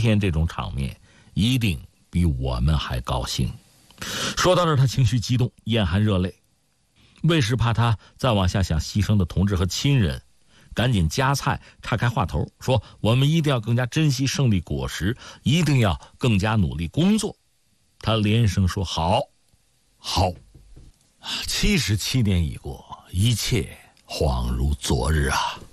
天这种场面一定比我们还高兴。说到这儿，他情绪激动，眼含热泪。卫士怕他再往下想牺牲的同志和亲人，赶紧夹菜岔开话头，说我们一定要更加珍惜胜利果实，一定要更加努力工作。他连声说好。好。77年已过，一切恍如昨日啊。